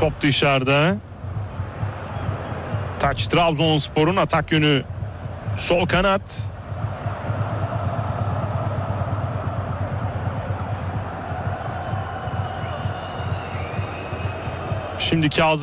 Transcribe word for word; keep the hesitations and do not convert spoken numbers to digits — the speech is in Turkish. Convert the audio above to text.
Top dışarıda. Taç Trabzonspor'un atak yönü sol kanat. Şimdi Kazım